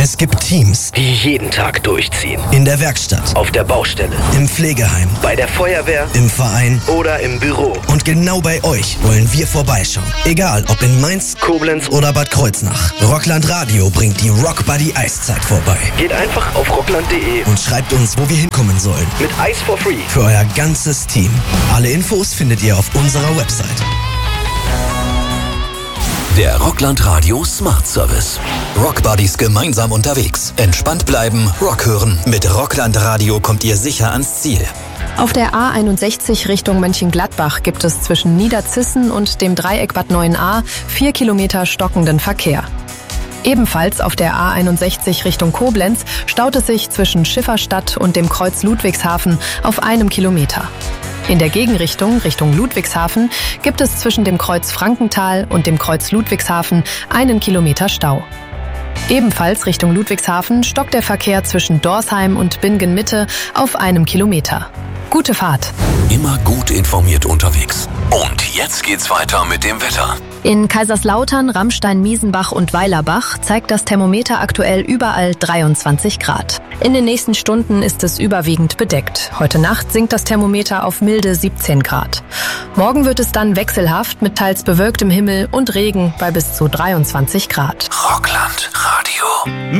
Es gibt Teams, die jeden Tag durchziehen. in der Werkstatt, Auf der Baustelle, im Pflegeheim, bei der Feuerwehr, im Verein oder im Büro. und genau bei euch wollen wir vorbeischauen. Egal ob in Mainz, Koblenz oder Bad Kreuznach. Rockland Radio bringt die Rock Buddy Eiszeit vorbei. Geht einfach auf rockland.de Und schreibt uns, wo wir hinkommen sollen. mit Eis for free. Für euer ganzes Team. Alle Infos findet ihr auf unserer Website. Der Rockland Radio Smart Service. Rockbuddies gemeinsam unterwegs. Entspannt bleiben, Rock hören. Mit Rockland Radio kommt ihr sicher ans Ziel. Auf der A61 Richtung Mönchengladbach gibt es zwischen Niederzissen und dem Dreieck Bad Neuenahr 4 Kilometer stockenden Verkehr. Ebenfalls auf der A61 Richtung Koblenz staut es sich zwischen Schifferstadt und dem Kreuz Ludwigshafen auf 1 Kilometer. In der Gegenrichtung, Richtung Ludwigshafen, gibt es zwischen dem Kreuz Frankenthal und dem Kreuz Ludwigshafen 1 Kilometer Stau. Ebenfalls Richtung Ludwigshafen stockt der Verkehr zwischen Dorsheim und Bingen-Mitte auf 1 Kilometer. Gute Fahrt! Immer gut informiert unterwegs. Und jetzt geht's weiter mit dem Wetter. In Kaiserslautern, Ramstein, Miesenbach und Weilerbach zeigt das Thermometer aktuell überall 23 Grad. In den nächsten Stunden ist es überwiegend bedeckt. Heute Nacht sinkt das Thermometer auf milde 17 Grad. Morgen wird es dann wechselhaft mit teils bewölktem Himmel und Regen bei bis zu 23 Grad. Rockland Radio.